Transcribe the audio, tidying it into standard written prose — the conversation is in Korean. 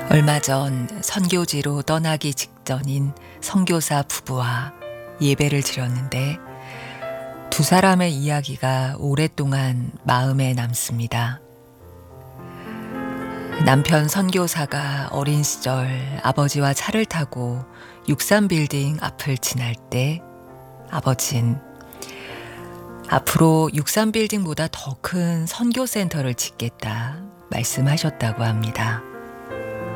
얼마 전 선교지로 떠나기 직전인 선교사 부부와 예배를 드렸는데 두 사람의 이야기가 오랫동안 마음에 남습니다. 남편 선교사가 어린 시절 아버지와 차를 타고 63빌딩 앞을 지날 때 아버진 앞으로 63빌딩보다 더 큰 선교센터를 짓겠다 말씀하셨다고 합니다.